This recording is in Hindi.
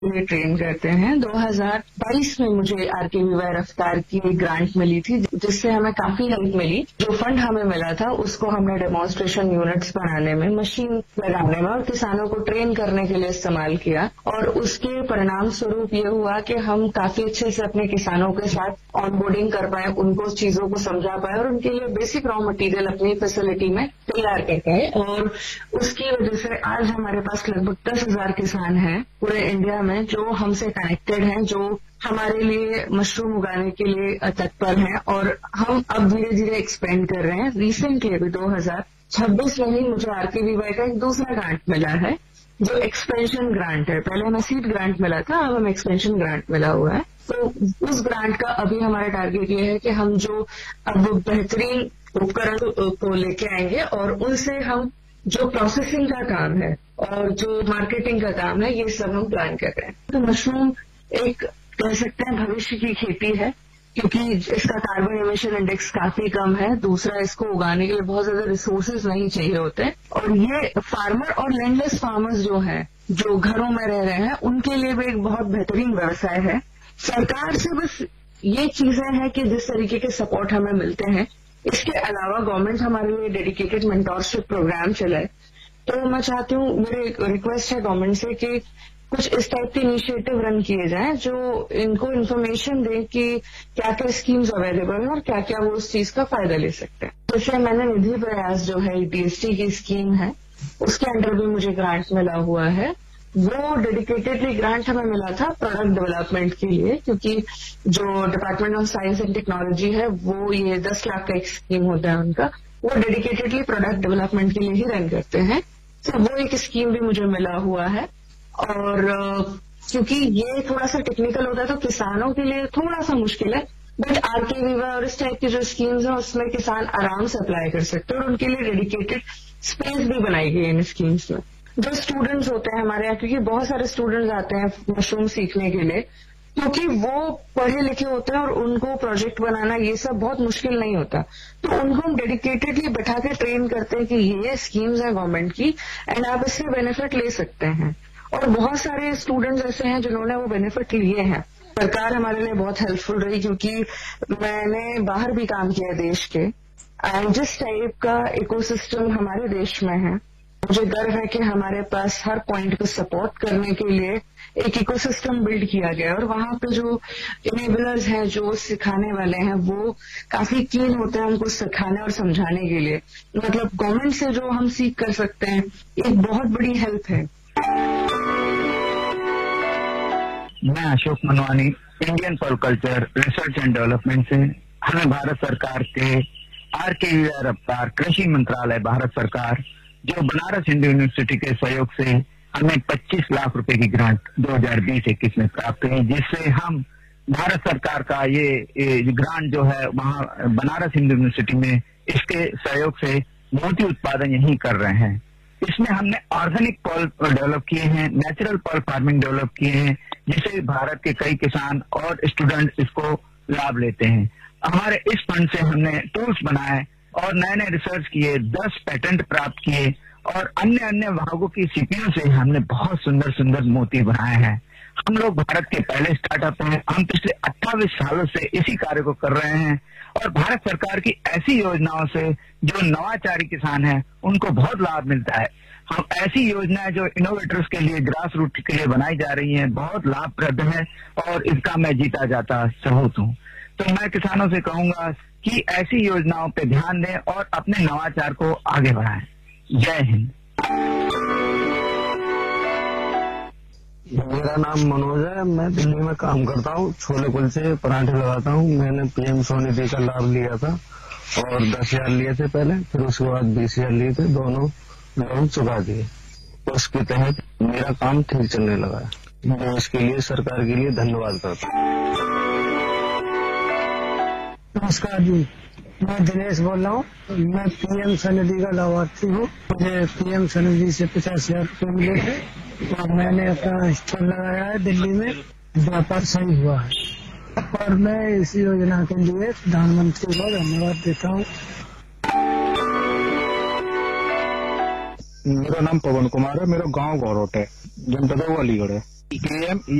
लिए ट्रेन करते हैं। 2022 में मुझे आरकेवीवाई रफ्तार की एक ग्रांट मिली थी, जिससे हमें काफी हेल्प मिली। जो फंड हमें मिला था उसको हमने डेमोन्स्ट्रेशन यूनिट्स बनाने में, मशीन लगाने में और किसानों को ट्रेन करने के लिए इस्तेमाल किया। और उसके परिणाम स्वरूप ये हुआ कि हम काफी अच्छे से अपने किसानों के साथ ऑनबोर्डिंग कर पाए, उनको चीजों को समझा पाए और उनके लिए बेसिक रॉ मटेरियल अपनी फैसिलिटी में तैयार कर पाए। और उसकी वजह से आज हमारे पास लगभग 10,000 किसान हैं पूरे इंडिया में जो हमसे कनेक्टेड हैं, जो हमारे लिए मशरूम उगाने के लिए तत्पर हैं। और हम अब धीरे धीरे एक्सपेंड कर रहे हैं। रिसेंटली अभी 2026 में ही मुझे आरकेवीवाई का एक दूसरा ग्रांट मिला है, जो एक्सपेंशन ग्रांट है। पहले हमें सीड ग्रांट मिला था, अब हमें एक्सपेंशन ग्रांट मिला हुआ है। तो उस ग्रांट का अभी हमारा टारगेट ये है कि हम जो अब बेहतरीन उपकरण को लेके आएंगे और उनसे हम जो प्रोसेसिंग का काम है और जो मार्केटिंग का काम है, ये सब हम प्लान कर रहे हैं। तो मशरूम एक कह सकते हैं भविष्य की खेती है, क्योंकि इसका कार्बन एमिशन इंडेक्स काफी कम है। दूसरा, इसको उगाने के लिए बहुत ज्यादा रिसोर्सेज नहीं चाहिए होते। और ये फार्मर और लैंडलेस फार्मर्स जो हैं, जो घरों में रह रहे हैं, उनके लिए भी एक बहुत बेहतरीन व्यवसाय है। सरकार से बस ये चीजें हैं कि जिस तरीके के सपोर्ट हमें मिलते हैं, इसके अलावा गवर्नमेंट हमारे लिए डेडिकेटेड मेंटोरशिप प्रोग्राम चलाए। तो मैं चाहती हूँ, मेरी रिक्वेस्ट है गवर्नमेंट से कि कुछ इस टाइप के इनिशिएटिव रन किए जाएं जो इनको इन्फॉर्मेशन दें कि क्या क्या स्कीम्स अवेलेबल हैं और क्या क्या वो उस चीज का फायदा ले सकते हैं। जैसे मैंने निधि प्रयास जो है डीएसटी की स्कीम है, उसके अंडर भी मुझे ग्रांट मिला हुआ है। वो डेडिकेटेडली ग्रांट हमें मिला था प्रोडक्ट डेवलपमेंट के लिए, क्योंकि जो department of science and technology है वो ये 10 लाख का एक स्कीम होता है उनका, वो डेडिकेटेडली प्रोडक्ट डेवलपमेंट के लिए ही रन करते हैं। तो वो एक स्कीम भी मुझे मिला हुआ है। और क्योंकि ये थोड़ा सा टेक्निकल होता है तो किसानों के लिए थोड़ा सा मुश्किल है, बट आरकेवीवाई और इस टाइप की जो स्कीम्स हैं उसमें किसान आराम से अप्लाई कर सकते हैं और उनके लिए डेडिकेटेड स्पेस भी बनाई गई है इन स्कीम्स में। जो स्टूडेंट्स होते हैं हमारे यहाँ, क्योंकि बहुत सारे स्टूडेंट्स आते हैं मशरूम सीखने के लिए, क्योंकि वो पढ़े लिखे होते हैं और उनको प्रोजेक्ट बनाना ये सब बहुत मुश्किल नहीं होता, तो उनको हम डेडिकेटेडली बैठा के ट्रेन करते हैं कि ये स्कीम्स हैं गवर्नमेंट की एंड आप इससे बेनिफिट ले सकते हैं। और बहुत सारे स्टूडेंट्स ऐसे हैं जिन्होंने वो बेनिफिट लिए हैं। सरकार हमारे लिए बहुत हेल्पफुल रही, क्योंकि मैंने बाहर भी काम किया देश के, एंड जिस टाइप का इकोसिस्टम हमारे देश में है, मुझे गर्व है कि हमारे पास हर पॉइंट को सपोर्ट करने के लिए एक इकोसिस्टम बिल्ड किया गया है। और वहां पे जो इनेबलर्स हैं, जो सिखाने वाले हैं, वो काफी कीन होते हैं हमको सिखाने और समझाने के लिए। मतलब गवर्नमेंट से जो हम सीख कर सकते हैं, एक बहुत बड़ी हेल्प है। मैं Ashok Manwani, Indian polyculture research and development से। हमें भारत सरकार के आरकेवीवाई रफ्तार, कृषि मंत्रालय भारत सरकार, जो बनारस हिंदू यूनिवर्सिटी के सहयोग से हमें 25 लाख रुपए की ग्रांट 2020-21 में प्राप्त हुई, जिससे हम भारत सरकार का ये ग्रांट जो है वहाँ बनारस हिंदू यूनिवर्सिटी में इसके सहयोग से मोती उत्पादन यही कर रहे हैं। इसमें हमने ऑर्गेनिक पल्प डेवलप किए हैं, नेचुरल पल्प फार्मिंग डेवलप किए हैं, जिससे भारत के कई किसान और स्टूडेंट इसको लाभ लेते हैं। हमारे इस फंड से हमने टूल्स बनाए और नए नए रिसर्च किए, 10 पेटेंट प्राप्त किए और अन्य अन्य भागों की सीपीयू से हमने बहुत सुंदर सुंदर मोती बनाए हैं। हम लोग भारत के पहले स्टार्टअप हैं। हम पिछले 28 सालों से इसी कार्य को कर रहे हैं और भारत सरकार की ऐसी योजनाओं से जो नवाचारी किसान हैं उनको बहुत लाभ मिलता है। हम ऐसी योजनाएं जो इनोवेटर्स के लिए, ग्रास रूट के लिए बनाई जा रही हैं, बहुत लाभप्रद है और इसका मैं जीता जाता सबूत हूँ। तो मैं किसानों से कहूंगा कि ऐसी योजनाओं पे ध्यान दें और अपने नवाचार को आगे बढ़ाएं। जय हिंद। मेरा नाम मनोज है। मैं दिल्ली में काम करता हूँ, छोले कुलचे पराठे लगाता हूँ। मैंने पीएम स्वनिधि का लाभ लिया था और 10,000 लिए थे पहले, फिर उसके बाद 20,000 लिए थे, दोनों लोन चुका दिए। उसके तहत मेरा काम ठीक चलने लगा है। मैं इसके लिए सरकार के लिए धन्यवाद करता हूँ। नमस्कार जी, मैं दिनेश बोल रहा हूँ। मैं पीएम स्वनिधि का लाभार्थी हूँ। मुझे पीएम स्वनिधि से 50,000 रुपये मिले थे और मैंने अपना स्टॉल लगाया है दिल्ली में। व्यापार सही हुआ है और मैं इस योजना के लिए प्रधानमंत्री को धन्यवाद देता हूँ। मेरा नाम पवन कुमार है। मेरा गांव गौरोट है, जनपद अलीगढ़ है। पीएम